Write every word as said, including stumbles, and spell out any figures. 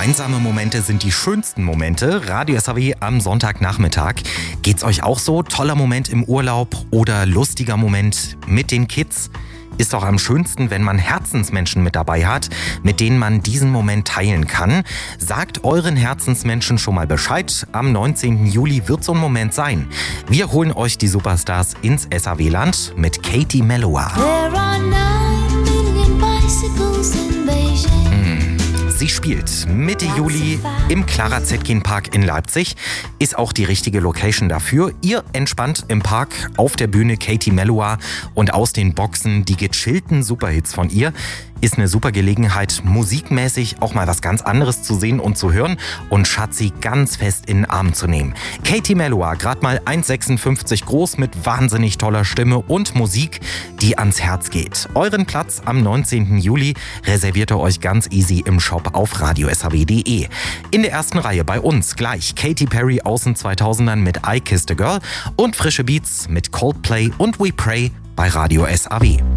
Gemeinsame Momente sind die schönsten Momente. Radio S A W am Sonntagnachmittag. Geht's euch auch so? Toller Moment im Urlaub oder lustiger Moment mit den Kids? Ist doch am schönsten, wenn man Herzensmenschen mit dabei hat, mit denen man diesen Moment teilen kann. Sagt euren Herzensmenschen schon mal Bescheid. Am neunzehnten Juli wird so ein Moment sein. Wir holen euch die Superstars ins S A W-Land mit Katie Melua. Sie spielt Mitte Juli im Clara Zetkin Park in Leipzig. Ist auch die richtige Location dafür. Ihr entspannt im Park auf der Bühne Katie Melua und aus den Boxen die gechillten Superhits von ihr. Ist eine super Gelegenheit, musikmäßig auch mal was ganz anderes zu sehen und zu hören und Schatzi ganz fest in den Arm zu nehmen. Katie Melua, gerade mal eins Komma sechsundfünfzig groß mit wahnsinnig toller Stimme und Musik, die ans Herz geht. Euren Platz am neunzehnten Juli reserviert ihr euch ganz easy im Shop auf radio s a w punkt de. In der ersten Reihe bei uns gleich Katy Perry aus den zweitausendern mit I Kissed a Girl und frische Beats mit Coldplay und We Pray bei Radio S A W.